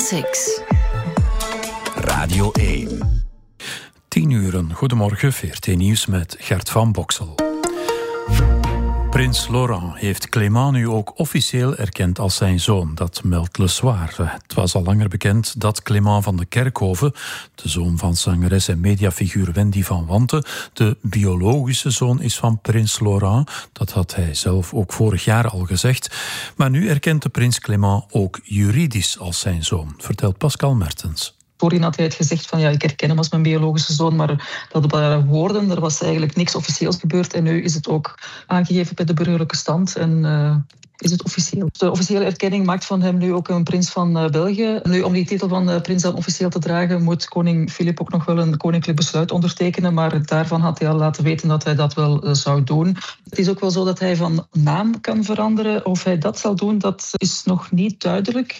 Classics. Radio 1. 10 uur, goedemorgen, VRT Nieuws met Gert van Boksel. Prins Laurent heeft Clément nu ook officieel erkend als zijn zoon. Dat meldt Le Soir. Het was al langer bekend dat Clément van de Kerkhoven, de zoon van zangeres en mediafiguur Wendy van Wanten, de biologische zoon is van prins Laurent. Dat had hij zelf ook vorig jaar al gezegd. Maar nu erkent de prins Clément ook juridisch als zijn zoon, vertelt Pascal Mertens. Voorheen had hij het gezegd van ik herken hem als mijn biologische zoon, maar dat waren woorden, er was eigenlijk niks officieels gebeurd en nu is het ook aangegeven bij de burgerlijke stand en is het officieel. De officiële erkenning maakt van hem nu ook een prins van België. Nu, om die titel van prins dan officieel te dragen, moet koning Filip ook nog wel een koninklijk besluit ondertekenen, maar daarvan had hij al laten weten dat hij dat wel zou doen. Het is ook wel zo dat hij van naam kan veranderen. Of hij dat zal doen, dat is nog niet duidelijk.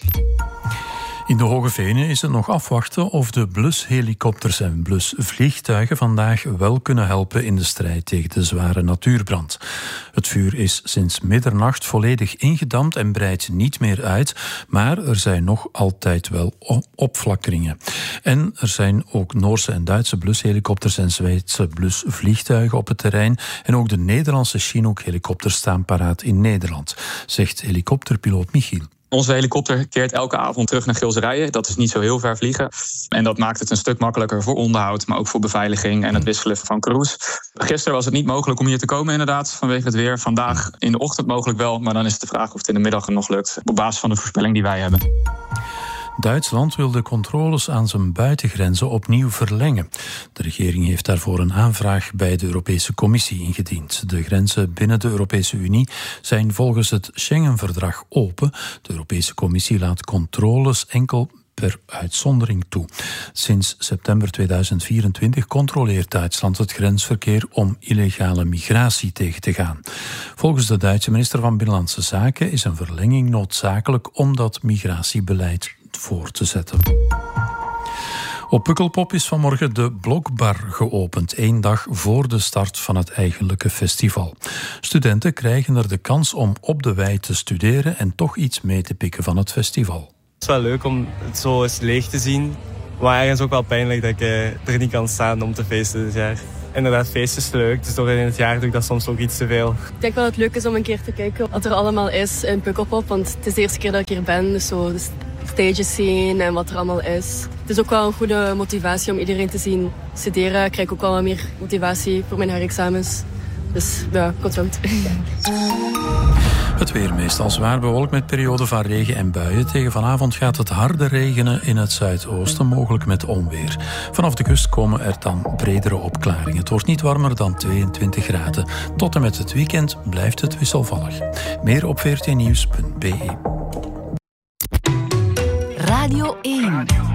In de Hoge Venen is het nog afwachten of de blushelikopters en blusvliegtuigen vandaag wel kunnen helpen in de strijd tegen de zware natuurbrand. Het vuur is sinds middernacht volledig ingedamd en breidt niet meer uit, maar er zijn nog altijd wel opflakkeringen. En er zijn ook Noorse en Duitse blushelikopters en Zweedse blusvliegtuigen op het terrein. En ook de Nederlandse Chinook-helikopters staan paraat in Nederland, zegt helikopterpiloot Michiel. Onze helikopter keert elke avond terug naar Gilserijen. Dat is niet zo heel ver vliegen. En dat maakt het een stuk makkelijker voor onderhoud, maar ook voor beveiliging en het wisselen van crews. Gisteren was het niet mogelijk om hier te komen inderdaad, vanwege het weer. Vandaag in de ochtend mogelijk wel, maar dan is het de vraag of het in de middag nog lukt, op basis van de voorspelling die wij hebben. Duitsland wil de controles aan zijn buitengrenzen opnieuw verlengen. De regering heeft daarvoor een aanvraag bij de Europese Commissie ingediend. De grenzen binnen de Europese Unie zijn volgens het Schengen-verdrag open. De Europese Commissie laat controles enkel per uitzondering toe. Sinds september 2024 controleert Duitsland het grensverkeer om illegale migratie tegen te gaan. Volgens de Duitse minister van Binnenlandse Zaken is een verlenging noodzakelijk om dat migratiebeleid voor te zetten. Op Pukkelpop is vanmorgen de Blokbar geopend, 1 dag voor de start van het eigenlijke festival. Studenten krijgen er de kans om op de wei te studeren en toch iets mee te pikken van het festival. Het is wel leuk om het zo eens leeg te zien, maar ergens ook wel pijnlijk dat ik er niet kan staan om te feesten dit jaar. Inderdaad, feest is leuk, dus doorheen het jaar doe ik dat soms ook iets te veel. Ik denk wel dat het leuk is om een keer te kijken wat er allemaal is in Pukkelpop, want het is de eerste keer dat ik hier ben, dus zo de stages zien en wat er allemaal is. Het is ook wel een goede motivatie om iedereen te zien studeren. Ik krijg ook wel wat meer motivatie voor mijn herexamens. Dus ja, komt goed. Het weer meestal zwaar bewolkt met perioden van regen en buien. Tegen vanavond gaat het harde regenen in het zuidoosten, mogelijk met onweer. Vanaf de kust komen er dan bredere opklaringen. Het wordt niet warmer dan 22 graden. Tot en met het weekend blijft het wisselvallig. Meer op vrtnieuws.be. Radio 1.